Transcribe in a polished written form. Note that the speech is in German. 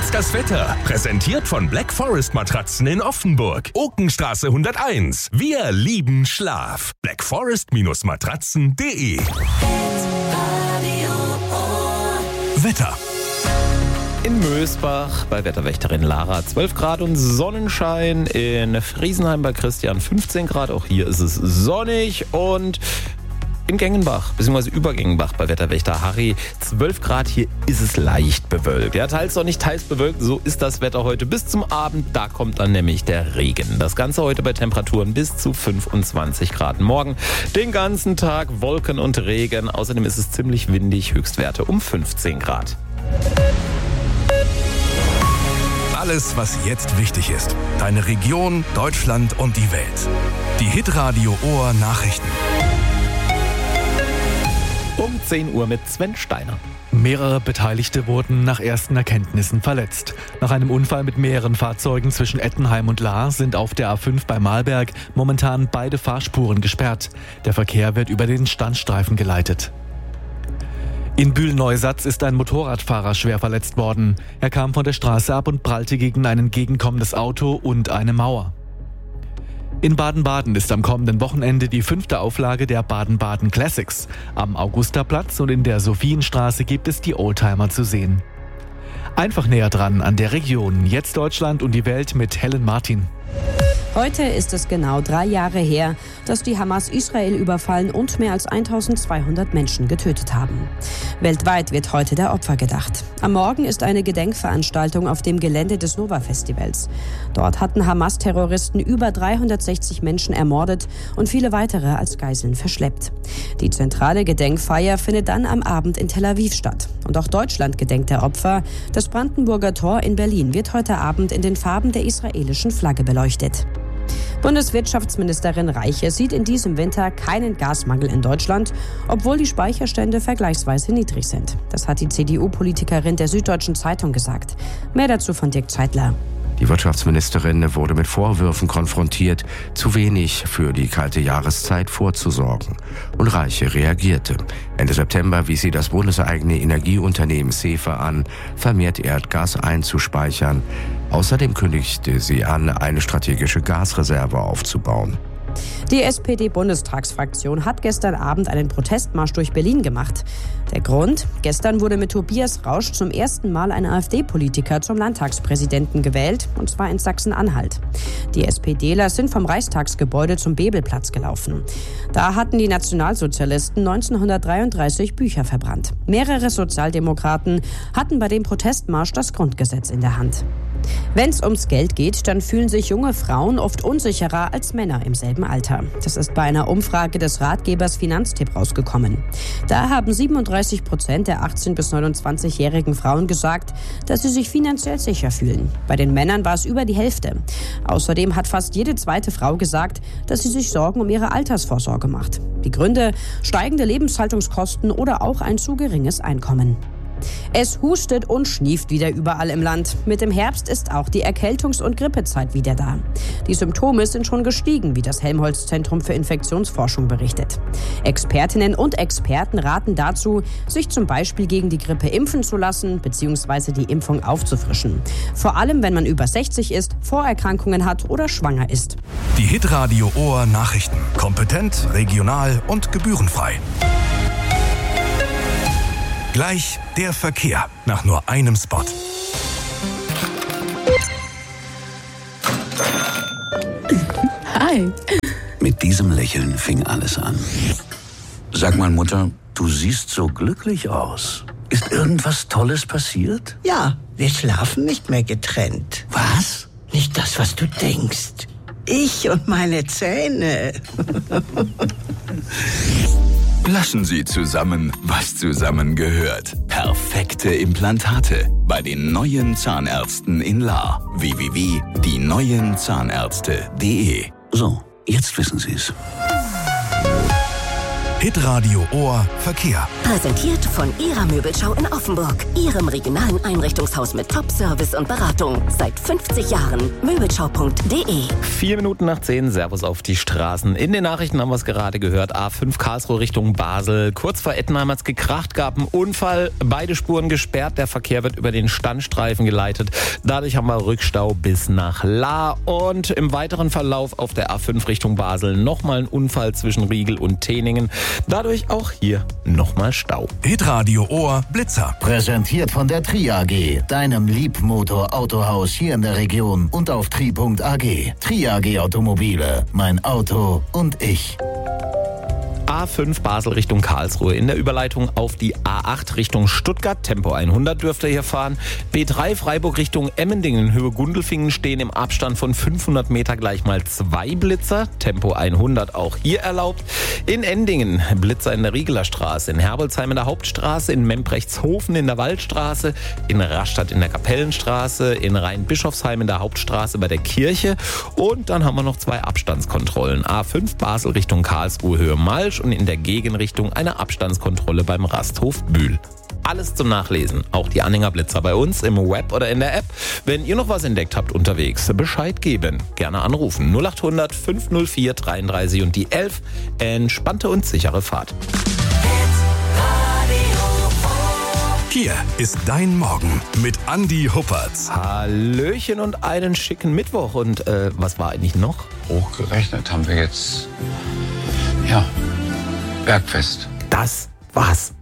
Jetzt das Wetter. Präsentiert von Black Forest Matratzen in Offenburg. Okenstraße 101. Wir lieben Schlaf. blackforest-matratzen.de. Wetter. In Mösbach bei Wetterwächterin Lara 12 Grad und Sonnenschein. In Friesenheim bei Christian 15 Grad. Auch hier ist es sonnig. Und in Gengenbach, beziehungsweise über Gengenbach bei Wetterwächter Harry 12 Grad. Hier ist es leicht bewölkt. Ja, teils sonnig, teils bewölkt. So ist das Wetter heute bis zum Abend. Da kommt dann nämlich der Regen. Das Ganze heute bei Temperaturen bis zu 25 Grad. Morgen den ganzen Tag Wolken und Regen. Außerdem ist es ziemlich windig. Höchstwerte um 15 Grad. Alles, was jetzt wichtig ist. Deine Region, Deutschland und die Welt. Die Hitradio Ohr Nachrichten. Um 10 Uhr mit Sven Steiner. Mehrere Beteiligte wurden nach ersten Erkenntnissen verletzt. Nach einem Unfall mit mehreren Fahrzeugen zwischen Ettenheim und Lahr sind auf der A5 bei Mahlberg momentan beide Fahrspuren gesperrt. Der Verkehr wird über den Standstreifen geleitet. In Bühl-Neusatz ist ein Motorradfahrer schwer verletzt worden. Er kam von der Straße ab und prallte gegen ein entgegenkommendes Auto und eine Mauer. In Baden-Baden ist am kommenden Wochenende die 5. Auflage der Baden-Baden Classics. Am Augusterplatz und in der Sophienstraße gibt es die Oldtimer zu sehen. Einfach näher dran an der Region. Jetzt Deutschland und die Welt mit Helen Martin. Heute ist es genau 3 Jahre her, dass die Hamas Israel überfallen und mehr als 1200 Menschen getötet haben. Weltweit wird heute der Opfer gedacht. Am Morgen ist eine Gedenkveranstaltung auf dem Gelände des Nova-Festivals. Dort hatten Hamas-Terroristen über 360 Menschen ermordet und viele weitere als Geiseln verschleppt. Die zentrale Gedenkfeier findet dann am Abend in Tel Aviv statt. Und auch Deutschland gedenkt der Opfer. Das Brandenburger Tor in Berlin wird heute Abend in den Farben der israelischen Flagge beleuchtet. Bundeswirtschaftsministerin Reiche sieht in diesem Winter keinen Gasmangel in Deutschland, obwohl die Speicherstände vergleichsweise niedrig sind. Das hat die CDU-Politikerin der Süddeutschen Zeitung gesagt. Mehr dazu von Dirk Zeitler. Die Wirtschaftsministerin wurde mit Vorwürfen konfrontiert, zu wenig für die kalte Jahreszeit vorzusorgen. Und Reiche reagierte. Ende September wies sie das bundeseigene Energieunternehmen SEFE an, vermehrt Erdgas einzuspeichern. Außerdem kündigte sie an, eine strategische Gasreserve aufzubauen. Die SPD-Bundestagsfraktion hat gestern Abend einen Protestmarsch durch Berlin gemacht. Der Grund? Gestern wurde mit Tobias Rausch zum ersten Mal ein AfD-Politiker zum Landtagspräsidenten gewählt, und zwar in Sachsen-Anhalt. Die SPDler sind vom Reichstagsgebäude zum Bebelplatz gelaufen. Da hatten die Nationalsozialisten 1933 Bücher verbrannt. Mehrere Sozialdemokraten hatten bei dem Protestmarsch das Grundgesetz in der Hand. Wenn es ums Geld geht, dann fühlen sich junge Frauen oft unsicherer als Männer im selben Alter. Das ist bei einer Umfrage des Ratgebers Finanztipp rausgekommen. Da haben 37% der 18- bis 29-jährigen Frauen gesagt, dass sie sich finanziell sicher fühlen. Bei den Männern war es über die Hälfte. Außerdem hat fast jede zweite Frau gesagt, dass sie sich Sorgen um ihre Altersvorsorge macht. Die Gründe: steigende Lebenshaltungskosten oder auch ein zu geringes Einkommen. Es hustet und schnieft wieder überall im Land. Mit dem Herbst ist auch die Erkältungs- und Grippezeit wieder da. Die Symptome sind schon gestiegen, wie das Helmholtz-Zentrum für Infektionsforschung berichtet. Expertinnen und Experten raten dazu, sich zum Beispiel gegen die Grippe impfen zu lassen bzw. die Impfung aufzufrischen. Vor allem, wenn man über 60 ist, Vorerkrankungen hat oder schwanger ist. Die Hitradio Ohr Nachrichten. Kompetent, regional und gebührenfrei. Gleich der Verkehr nach nur einem Spot. Hi. Mit diesem Lächeln fing alles an. Sag mal, Mutter, du siehst so glücklich aus. Ist irgendwas Tolles passiert? Ja, wir schlafen nicht mehr getrennt. Was? Nicht das, was du denkst. Ich und meine Zähne. Lassen Sie zusammen, was zusammengehört. Perfekte Implantate bei den neuen Zahnärzten in Lahr. www.dieneuenzahnärzte.de. So, jetzt wissen Sie's. Hitradio Ohr Verkehr. Präsentiert von Ihrer Möbelschau in Offenburg. Ihrem regionalen Einrichtungshaus mit Top-Service und Beratung. Seit 50 Jahren. Möbelschau.de. 7:04, Servus auf die Straßen. In den Nachrichten haben wir es gerade gehört. A5 Karlsruhe Richtung Basel. Kurz vor Ettenheim hat es gekracht, gab einen Unfall. Beide Spuren gesperrt. Der Verkehr wird über den Standstreifen geleitet. Dadurch haben wir Rückstau bis nach Lahr. Und im weiteren Verlauf auf der A5 Richtung Basel nochmal ein Unfall zwischen Riegel und Teningen. Dadurch auch hier nochmal Stau. Hitradio Ohr Blitzer. Präsentiert von der Tri AG, deinem Liebmotor-Autohaus hier in der Region und auf tri.ag. Tri AG Automobile, mein Auto und ich. A5 Basel Richtung Karlsruhe. In der Überleitung auf die A8 Richtung Stuttgart. Tempo 100 dürft ihr hier fahren. B3 Freiburg Richtung Emmendingen. Höhe Gundelfingen stehen im Abstand von 500 Meter gleich mal 2 Blitzer. Tempo 100 auch hier erlaubt. In Endingen Blitzer in der Riegeler Straße. In Herbolzheim in der Hauptstraße. In Membrechtshofen in der Waldstraße. In Rastatt in der Kapellenstraße. In Rheinbischofsheim in der Hauptstraße bei der Kirche. Und dann haben wir noch 2 Abstandskontrollen. A5 Basel Richtung Karlsruhe Höhe Malsch und in der Gegenrichtung eine Abstandskontrolle beim Rasthof Bühl. Alles zum Nachlesen, auch die Anhänger Blitzer bei uns im Web oder in der App. Wenn ihr noch was entdeckt habt unterwegs, Bescheid geben. Gerne anrufen 0800 504 33 und die 11. Entspannte und sichere Fahrt. Hier ist dein Morgen mit Andi Huppertz. Hallöchen und einen schicken Mittwoch. Und was war eigentlich noch? Hochgerechnet haben wir jetzt, Bergfest. Das war's.